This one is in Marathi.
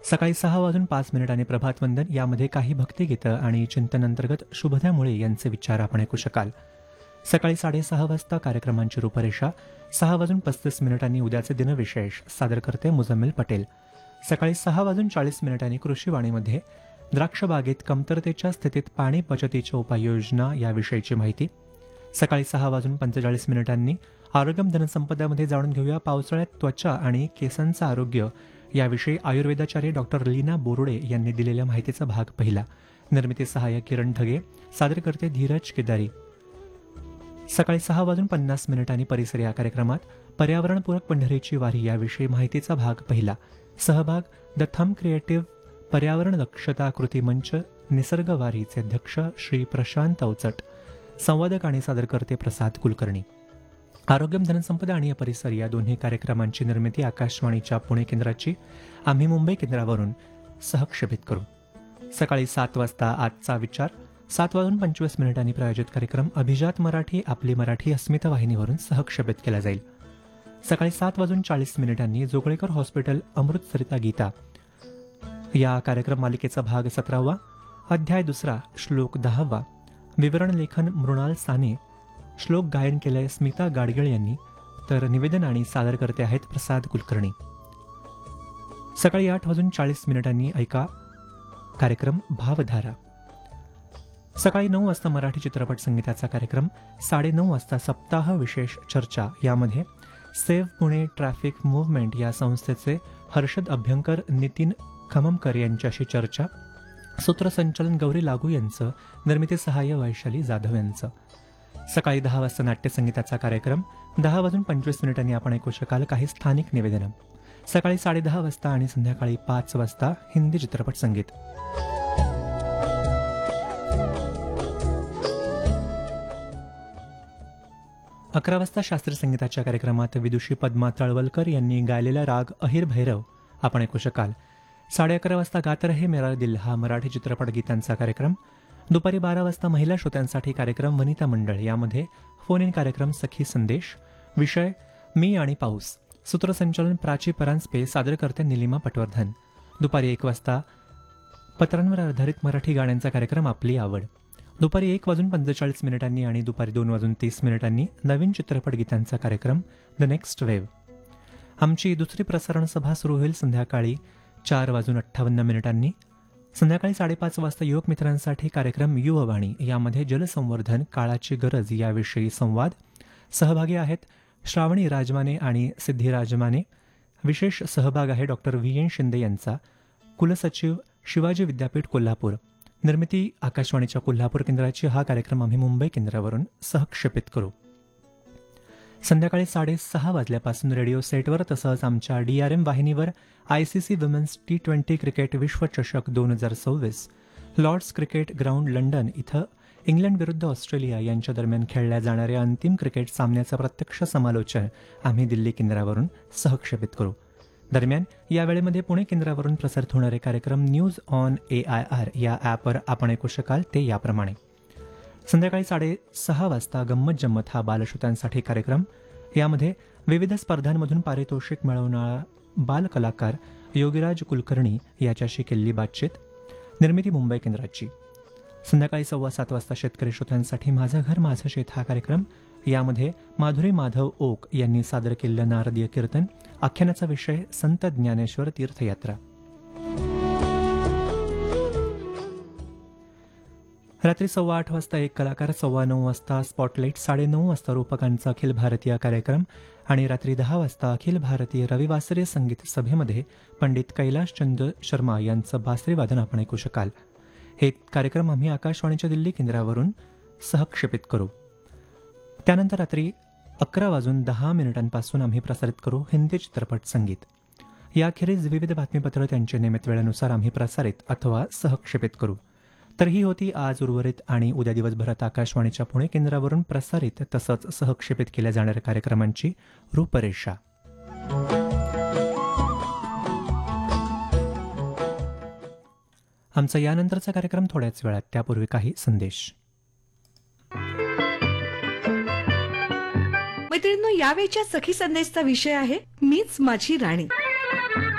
सकाळी 6:05 प्रभातवंदन यामध्ये काही भक्तिगीतं आणि चिंतनांतर्गत शुभद्यामुळे यांचे विचार आपण ऐकू शकाल. सकाळी 6:30 वाजता कार्यक्रमांची रूपरेषा. 6:35 उद्याचे दिनविशेष सादर करते मुजम्मिल पटेल. सकाळी 6:40 कृषीवाणीमध्ये द्राक्षबागेत कमतरतेच्या स्थितीत पाणी बचतीच्या उपाययोजना याविषयीची माहिती. सकाळी 6:45 आरोग्यम धनसंपदामध्ये जाणून घेऊया पावसाळ्यात त्वचा आणि केसांचं आरोग्य याविषयी आयुर्वेदाचार्य डॉक्टर लीना बोरुडे यांनी दिलेल्या माहितीचा भाग पहिला. निर्मिती सहाय्यक किरण ढगे, सादर करते धीरज केदारी. सकाळी 6:50 परिसर या कार्यक्रमात पर्यावरणपूरक पंढरीची वारी याविषयी माहितीचा भाग पहिला. सहभाग द थंब क्रिएटिव्ह पर्यावरण दक्षता कृती मंच निसर्ग वारीचे अध्यक्ष श्री प्रशांत अवचट. संवादक आणि सादरकर्ते प्रसाद कुलकर्णी. आरोग्यम धनसंपदा आणि परिसर या दोन्ही कार्यक्रमांची निर्मिती आकाशवाणीच्या पुणे केंद्राची, आम्ही मुंबई केंद्रावरून सहक्षेपित करू. सकाळी 7 वाजता आजचा विचार. 7:25 प्रायोजित कार्यक्रम अभिजात मराठी आपली मराठी अस्मिता वाहिनीवरून सहक्षेपित केला जाईल. सकाळी 7:40 जोगळेकर हॉस्पिटल अमृतसरिता गीता या कार्यक्रम मालिकेचा भाग 17वा, अध्याय 2, श्लोक 10वा. विवरण लेखन मृणाल साने. श्लोक गायन केलंय स्मिता गाडगीळ यांनी, तर निवेदन आणि सादरकर्ते आहेत प्रसाद कुलकर्णी. सकाळी 8:40 ऐका कार्यक्रम भावधारा. सकाळी 9 वाजता मराठी चित्रपट संगीताचा कार्यक्रम. 9:30 वाजता सप्ताह विशेष चर्चा यामध्ये सेव्ह पुणे ट्रॅफिक मूव्हमेंट या संस्थेचे हर्षद अभ्यंकर, नितीन खममकर यांच्याशी चर्चा. सूत्रसंचालन गौरी लागू यांचं, निर्मिती सहाय्य वैशाली जाधव यांचं. सकाळी 10 वाजता नाट्यसंगीताचा कार्यक्रम. 10:25 आपण ऐकू शकाल काही स्थानिक निवेदनं. सकाळी 10:30 वाजता आणि संध्याकाळी 5 वाजता हिंदी चित्रपट संगीत. अकरा वाजता शास्त्रीय संगीताच्या कार्यक्रमात विदुषी पद्मा तळवलकर यांनी गायलेला राग अहिर भैरव आपण ऐकू शकाल. 11:30 वाजता गात रहे मेरा दिल हा मराठी चित्रपट गीतांचा कार्यक्रम. दुपारी 12 वाजता महिला श्रोत्यांसाठी कार्यक्रम वनिता मंडळ यामध्ये फोन इन कार्यक्रम सखी संदेश. विषय मी आणि पाऊस. सूत्रसंचालन प्राची परांजपे, सादर करते निलिमा पटवर्धन. दुपारी 1 वाजता पत्रांवर आधारित मराठी गाण्यांचा कार्यक्रम आपली आवड. दुपारी 1:45 आणि दुपारी 2:30 नवीन चित्रपट गीतांचा कार्यक्रम द नेक्स्ट वेव्ह. आमची दुसरी प्रसारण सभा सुरू होईल संध्याकाळी 4:58. संध्याकाळी 5:30 वाजता युवक मित्रांसाठी कार्यक्रम युववाणी यामध्ये जलसंवर्धन काळाची गरज याविषयी संवाद. सहभागी आहेत श्रावणी राजमाने आणि सिद्धी राजमाने. विशेष सहभाग आहे डॉक्टर VN शिंदे यांचा, कुलसचिव शिवाजी विद्यापीठ कोल्हापूर. निर्मिती आकाशवाणीच्या कोल्हापूर केंद्राची. हा कार्यक्रम आम्ही मुंबई केंद्रावरून सहक्षेपित करू. संध्याकाळी 6:30 वाजल्यापासून रेडिओ सेटवर तसंच आमच्या DRM वाहिनीवर ICC विमेन्स T20 क्रिकेट विश्वचषक 2026 लॉर्ड्स क्रिकेट ग्राउंड लंडन इथं इंग्लंड विरुद्ध ऑस्ट्रेलिया यांच्या दरम्यान खेळल्या जाणाऱ्या अंतिम क्रिकेट सामन्याचं प्रत्यक्ष समालोचन आम्ही दिल्ली केंद्रावरून सहक्षेपित करू. दरम्यान या वेळेमध्ये पुणे केंद्रावरून प्रसारित होणारे कार्यक्रम न्यूज ऑन AIR या ॲपवर आपण ऐकू शकाल ते याप्रमाणे. संध्याकाळी 6:30 वाजता गंमत जम्मत हा बालश्रोत्यांसाठी कार्यक्रम. यामध्ये विविध स्पर्धांमधून पारितोषिक मिळवणारा बालकलाकार योगीराज कुलकर्णी याच्याशी केलेली बातचीत. निर्मिती मुंबई केंद्राची. संध्याकाळी 7:15 वाजता शेतकरी श्रोत्यांसाठी माझं घर माझं शेत हा कार्यक्रम. यामध्ये माधुरी माधव ओक यांनी सादर केलेलं नारदीय कीर्तन. आख्यानाचा विषय संत ज्ञानेश्वर तीर्थयात्रा. रात्री 8:15 वाजता एक कलाकार. 9:15 वाजता स्पॉटलाईट. 9:30 वाजता रूपकांचा अखिल भारतीय कार्यक्रम. आणि रात्री 10 वाजता अखिल भारतीय रविवासरीय संगीत सभेमध्ये पंडित कैलाशचंद्र शर्मा यांचं बासरी वादन आपण ऐकू शकाल. हे कार्यक्रम आम्ही आकाशवाणीच्या दिल्ली केंद्रावरून सहक्षेपित करू. त्यानंतर रात्री 11:10 आम्ही प्रसारित करू हिंदी चित्रपट संगीत. याखेरीज विविध बातमीपत्र त्यांच्या नियमित वेळेनुसार आम्ही प्रसारित अथवा सहक्षेपित करू. तर ही होती आज उर्वरित आणि उद्या दिवसभरात आकाशवाणीच्या पुणे केंद्रावरून प्रसारित तसंच सहक्षेपित केल्या जाणाऱ्या कार्यक्रमांची रूपरेषा. आमचा यानंतरचा कार्यक्रम थोड्याच वेळात. त्यापूर्वी काही संदेश. मैत्रिणींनो, यावेळच्या सखी संदेशचा विषय आहे मीच माझी राणी.